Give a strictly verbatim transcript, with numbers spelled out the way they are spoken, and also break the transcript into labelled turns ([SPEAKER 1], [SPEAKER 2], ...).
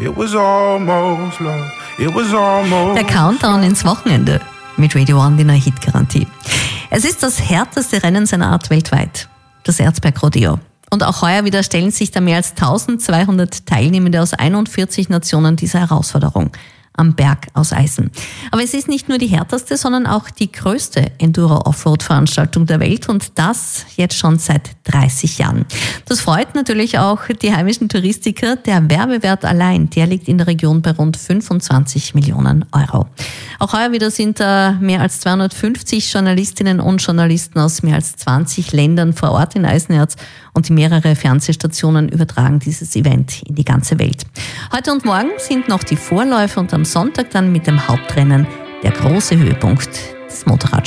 [SPEAKER 1] It was almost love. It was almost.
[SPEAKER 2] Der Countdown ins Wochenende mit Radio One, die neue Hitgarantie. Es ist das härteste Rennen seiner Art weltweit, das Erzberg Rodeo. Und auch heuer wieder stellen sich da mehr als eintausendzweihundert Teilnehmende aus einundvierzig Nationen dieser Herausforderung am Berg aus Eisen. Aber es ist nicht nur die härteste, sondern auch die größte Enduro-Offroad-Veranstaltung der Welt und das jetzt schon seit dreißig Jahren. Das freut natürlich auch die heimischen Touristiker. Der Werbewert allein, der liegt in der Region bei rund fünfundzwanzig Millionen Euro. Auch heuer wieder sind da mehr als zweihundertfünfzig Journalistinnen und Journalisten aus mehr als zwanzig Ländern vor Ort in Eisenerz und mehrere Fernsehstationen übertragen dieses Event in die ganze Welt. Heute und morgen sind noch die Vorläufe und am Sonntag dann mit dem Hauptrennen der große Höhepunkt des Motorradsports.